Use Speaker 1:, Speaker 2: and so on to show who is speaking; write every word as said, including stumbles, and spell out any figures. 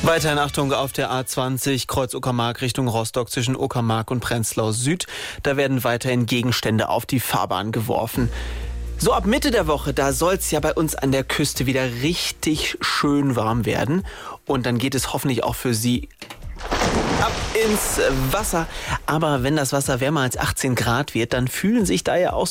Speaker 1: Weiterhin Achtung auf der A zwanzig, Kreuz Uckermark Richtung Rostock zwischen Uckermark und Prenzlau Süd. Da werden weiterhin Gegenstände auf die Fahrbahn geworfen. So ab Mitte der Woche, da soll es ja bei uns an der Küste wieder richtig schön warm werden. Und dann geht es hoffentlich auch für Sie ab ins Wasser. Aber wenn das Wasser wärmer als achtzehn Grad wird, dann fühlen sich da ja auch